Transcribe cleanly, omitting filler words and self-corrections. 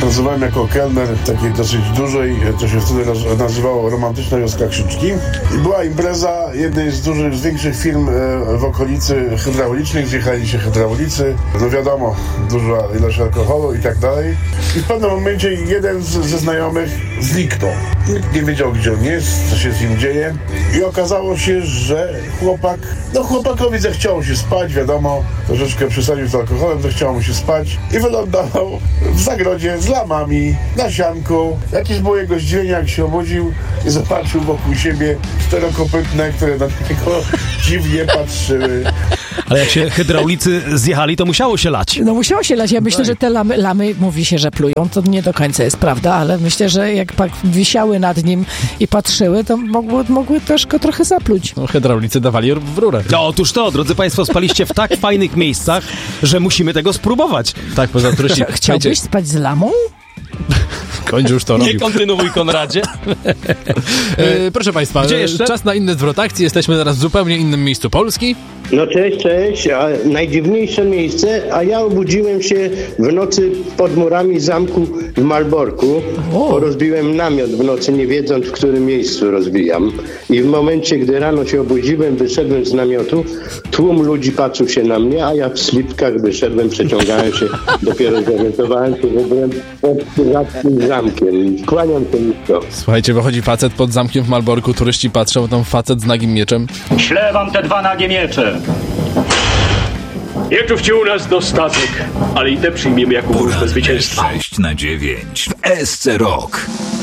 Pracowałem jako kelner takiej dosyć dużej, to się wtedy nazywało Romantyczna Wioska Krzyczki. I była impreza jednej z większych firm w okolicy hydraulicznej, gdzie jechali się hydraulicy. No wiadomo, duża ilość alkoholu i tak dalej. I w pewnym momencie jeden ze znajomych zniknął. Nikt nie wiedział, gdzie on jest, co się z nim dzieje. I okazało się, że chłopakowi zechciało się spać, wiadomo, troszeczkę przesadził z alkoholem, zechciało mu się spać i wylądował w zagrodzie z lamami, na sianku. Jakieś było jego zdziwienie, jak się obudził i zobaczył wokół siebie czterokopytne, które na niego dziwnie patrzyły. Ale jak się hydraulicy zjechali, to musiało się lać. No musiało się lać. Ja myślę, że te lamy, mówi się, że plują. To nie do końca jest prawda, ale myślę, że jak wisiały nad nim i patrzyły, to mogły też go trochę zapluć. No, hydraulicy dawali w rurę. No, otóż to, drodzy państwo, spaliście w tak fajnych miejscach, że musimy tego spróbować. Tak, poza turyści... Chciałbyś spać z lamą? Kończy już to robił. Nie kontynuuj, Konradzie. Proszę państwa, gdzie jeszcze? Czas na inny zwrot akcji. Jesteśmy teraz w zupełnie innym miejscu Polski. No cześć, a najdziwniejsze miejsce, a ja obudziłem się w nocy pod murami zamku w Malborku, bo rozbiłem namiot w nocy, nie wiedząc, w którym miejscu rozbijam. I w momencie, gdy rano się obudziłem, wyszedłem z namiotu, tłum ludzi patrzył się na mnie, a ja w slipkach wyszedłem, przeciągałem się, dopiero zorientowałem się, że byłem pod tym zamkiem. Kłaniam się nisko. Słuchajcie, wychodzi facet pod zamkiem w Malborku, turyści patrzą, tam facet z nagim mieczem. Ślę wam te dwa nagie miecze. Mieczów u nas dostatek, ale i te przyjmiemy jako wróżbę zwycięstwa. 6/9 w SC Rock.